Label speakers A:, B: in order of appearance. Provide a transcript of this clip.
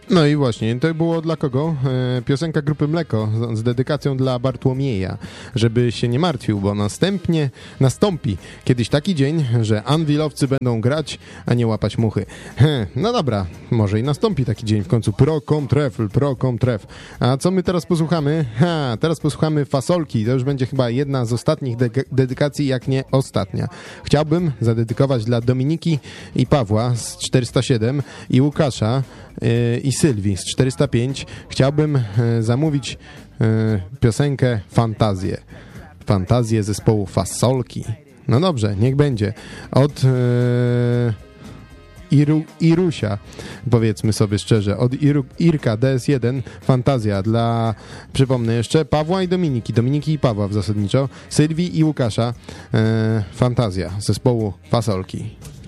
A: No i właśnie, to było dla kogo? Piosenka grupy Mleko z dedykacją dla Bartłomieja, żeby się nie martwił, bo nastąpi kiedyś taki dzień, że Anvilowcy będą grać, a nie łapać muchy. No dobra, może i nastąpi taki dzień w końcu. Procom tref. A co my teraz posłuchamy? Teraz posłuchamy Fasolki. To już będzie chyba jedna z ostatnich dedykacji, jak nie ostatnia. Chciałbym zadedykować dla Dominiki i Pawła z 407 i Łukasza i Sylwii z 405. Chciałbym zamówić piosenkę Fantazję zespołu Fasolki. No dobrze, niech będzie. Od Irusia, powiedzmy sobie szczerze, od Irka DS1 Fantazja dla, przypomnę jeszcze, Pawła i Dominiki i Pawła zasadniczo, Sylwii i Łukasza, Fantazja zespołu Fasolki.